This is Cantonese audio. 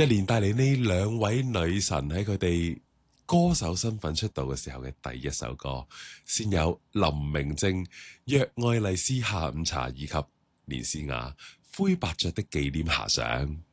一連帶嚟呢兩位女神喺佢哋歌手身份出道嘅時候嘅第一首歌，先有林明禎《約愛麗絲下午茶》以及連詩雅《灰白雀的紀念遐想》。